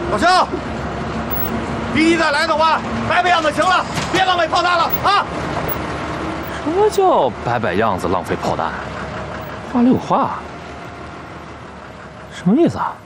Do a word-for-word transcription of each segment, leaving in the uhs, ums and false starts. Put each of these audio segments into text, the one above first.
老乡，第一再来的话，摆摆样子行了，别浪费炮弹了啊！ 什么叫摆摆样子浪费炮弹？话里有话，什么意思啊？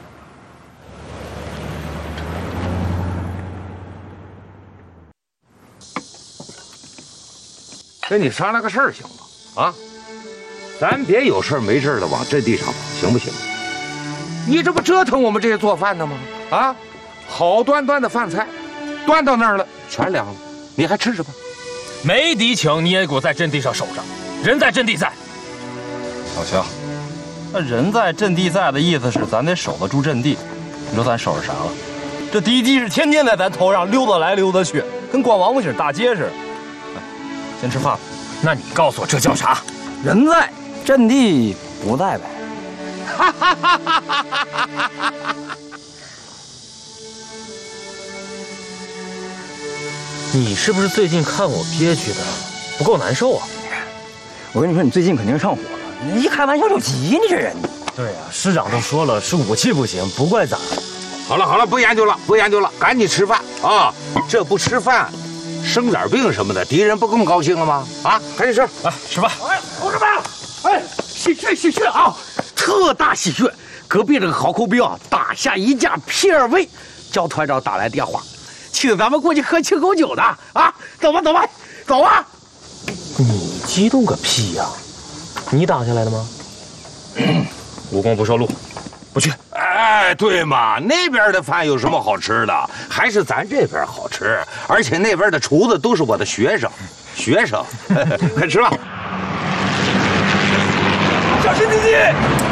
跟你商量个事儿行吗？啊，咱别有事没事的往阵地上跑，行不行？你这不折腾我们这些做饭的吗？啊，好端端的饭菜，端到那儿了全凉了，你还吃什么？ 没敌情你也给我在阵地上守着，人在阵地在。 老乡，那人在阵地在的意思是咱得守得住阵地。你说咱守着啥了？这敌机是天天在咱头上溜达来溜达去，跟逛王府井大街似的。先吃饭。 那你告诉我这叫啥？ 人在阵地不在呗。 哈哈哈哈哈哈！ 你是不是最近看我憋屈的不够难受啊？ 我跟你说，你最近肯定上火了，你一开玩笑就急，你这人。 对呀、啊，师长都说了，是武器不行，不怪咱。 好了好了，不研究了，不研究了，赶紧吃饭啊！这不吃饭，生点病什么的，敌人不更高兴了吗？啊，赶紧吃， 来吃饭。 哎，同志们，哎，喜鹊喜鹊啊，特大喜鹊！隔壁这个好口兵啊，打下一架 P 二 V， 焦团长打来电话，请咱们过去喝庆功酒的啊！走吧走吧，走啊！ 你激动个屁呀、啊！你打下来的吗？无功不受禄，不去。 哎，对嘛，那边的饭有什么好吃的？还是咱这边好吃，而且那边的厨子都是我的学生，学生，快吃吧。 小心弟弟！